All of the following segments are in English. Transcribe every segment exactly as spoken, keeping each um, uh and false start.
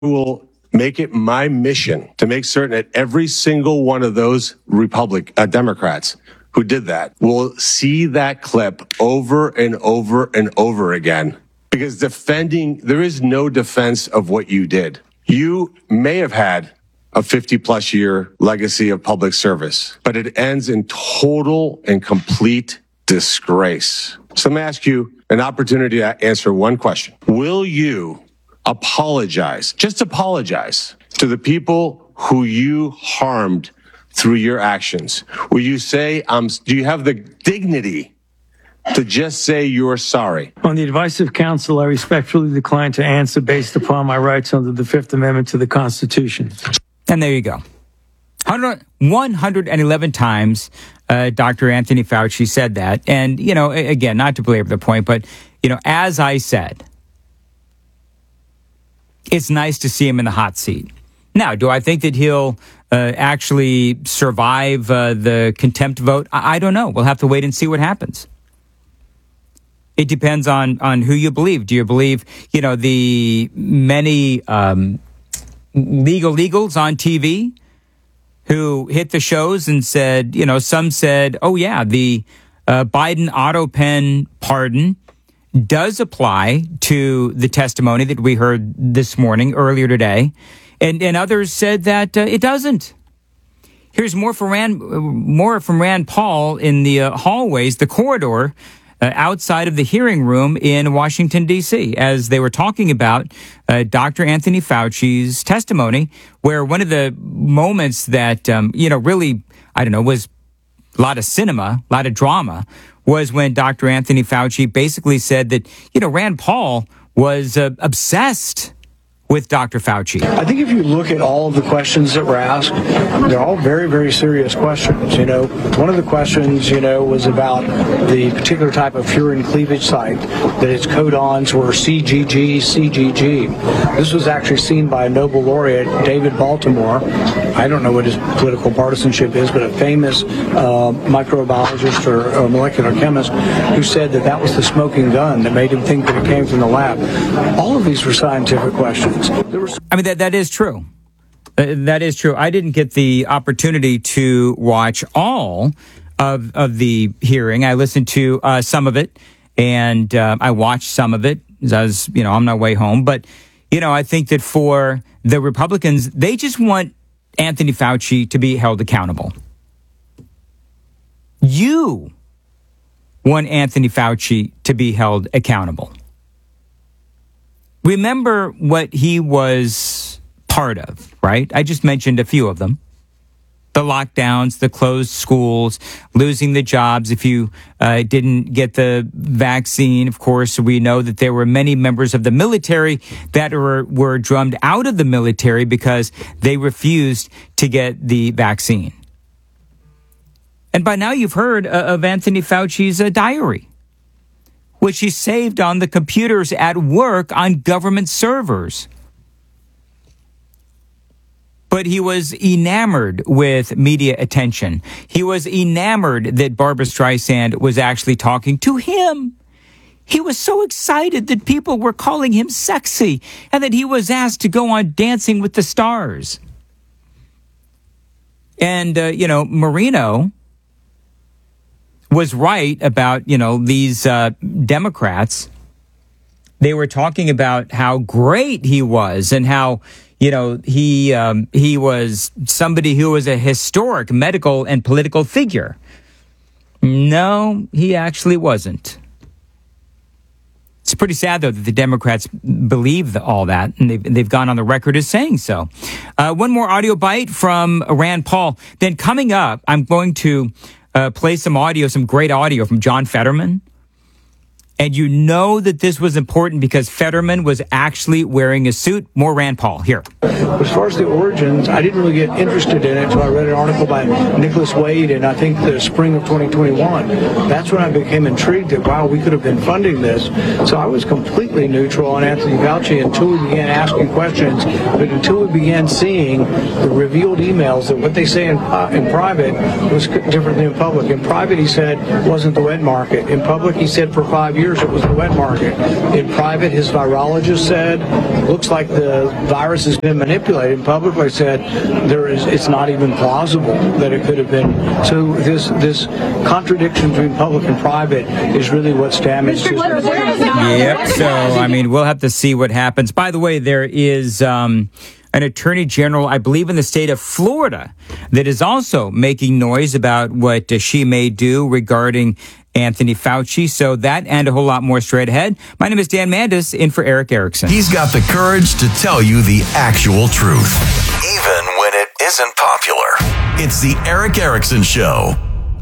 will make it my mission to make certain that every single one of those Republic uh, Democrats who did that will see that clip over and over and over again. Because defending, there is no defense of what you did. You may have had a fifty plus year legacy of public service, but it ends in total and complete disgrace. So let me ask you an opportunity to answer one question. Will you apologize, just apologize to the people who you harmed through your actions? Will you say, um, do you have the dignity to just say you're sorry? On the advice of counsel, I respectfully decline to answer based upon my rights under the Fifth Amendment to the Constitution. And there you go. one hundred eleven times uh, Doctor Anthony Fauci said that. And, you know, again, not to belabor the point, but, you know, as I said, it's nice to see him in the hot seat. Now, do I think that he'll uh, actually survive uh, the contempt vote? I-, I don't know. We'll have to wait and see what happens. It depends on, on who you believe. Do you believe, you know, the many um, legal legals on T V who hit the shows and said, you know, some said, oh, yeah, the uh, Biden auto pen pardon does apply to the testimony that we heard this morning, earlier today. And, and others said that uh, it doesn't. Here's more from Rand, more from Rand Paul in the uh, hallways, the corridor uh, outside of the hearing room in Washington, D C, as they were talking about uh, Doctor Anthony Fauci's testimony, where one of the moments that, um, you know, really, I don't know, was a lot of cinema, a lot of drama, was when Doctor Anthony Fauci basically said that, you know, Rand Paul was uh, obsessed with Doctor Fauci. I think if you look at all of the questions that were asked, they're all very, very serious questions. You know, one of the questions, you know, was about the particular type of furin cleavage site, that its codons were C G G, C G G. This was actually seen by a Nobel laureate, David Baltimore. I don't know what his political partisanship is, but a famous uh, microbiologist or, or molecular chemist who said that that was the smoking gun that made him think that it came from the lab. All of these were scientific questions. I mean, that that is true. Uh, that is true. I didn't get the opportunity to watch all of of the hearing. I listened to uh, some of it, and uh, I watched some of it as I was, you know, on my way home. But, you know, I think that for the Republicans, they just want Anthony Fauci to be held accountable. You want Anthony Fauci to be held accountable. Remember what he was part of, right? I just mentioned a few of them. The lockdowns, the closed schools, losing the jobs if you uh, didn't get the vaccine. Of course, we know that there were many members of the military that were, were drummed out of the military because they refused to get the vaccine. And by now you've heard uh, of Anthony Fauci's uh, diary, which he saved on the computers at work on government servers. But he was enamored with media attention. He was enamored that Barbra Streisand was actually talking to him. He was so excited that people were calling him sexy and that he was asked to go on Dancing with the Stars. And, uh, you know, Marino was right about, you know, these uh, Democrats. They were talking about how great he was and how, you know, he um, he was somebody who was a historic medical and political figure. No, he actually wasn't. It's pretty sad, though, that the Democrats believe all that, and they've, they've gone on the record as saying so. Uh, one more audio bite from Rand Paul. Then coming up, I'm going to Uh, play some audio, some great audio from John Fetterman. And you know that this was important because Fetterman was actually wearing a suit. More Rand Paul here. As far as the origins, I didn't really get interested in it until I read an article by Nicholas Wade in, I think, the spring of twenty twenty-one. That's when I became intrigued that, wow, we could have been funding this. So I was completely neutral on Anthony Fauci until we began asking questions, but until we began seeing the revealed emails that what they say in, uh, in private was different than in public. In private, he said, wasn't the wet market. In public, he said for five years, years, it was the wet market. In private, his virologist said, looks like the virus has been manipulated. And publicly said, there is, it's not even plausible that it could have been. So this this contradiction between public and private is really what's damaged his. Yep. So, I mean, we'll have to see what happens. By the way, there is um, an attorney general, I believe, in the state of Florida that is also making noise about what uh, she may do regarding Anthony Fauci. So that and a whole lot more straight ahead. My name is Dan Mandis, in for Eric Erickson. He's got the courage to tell you the actual truth, even when it isn't popular. It's the Eric Erickson Show.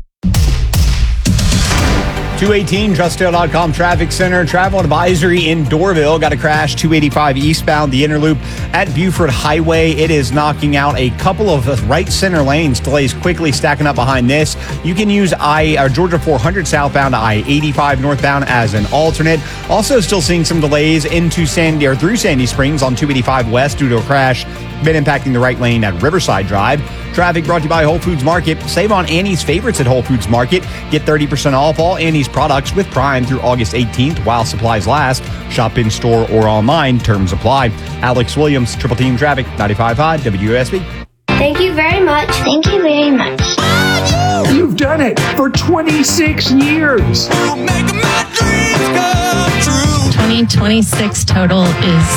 two eighteen, trust tail dot com traffic center. Travel advisory in Doraville. Got a crash two eighty-five eastbound, the Interloop at Buford Highway. It is knocking out a couple of right center lanes. Delays quickly stacking up behind this. You can use I uh, Georgia four hundred southbound to I eighty-five northbound as an alternate. Also still seeing some delays into Sandy or through Sandy Springs on two eighty-five west due to a crash. Been impacting the right lane at Riverside Drive. Traffic brought to you by Whole Foods Market. Save on Annie's favorites at Whole Foods Market. Get thirty percent off all Annie's products with Prime through August eighteenth while supplies last. Shop in store or online. Terms apply. Alex Williams, Triple Team Traffic, ninety-five point five W S B. Thank you very much. Thank you very much. You've done it for twenty-six years. twenty twenty-six total is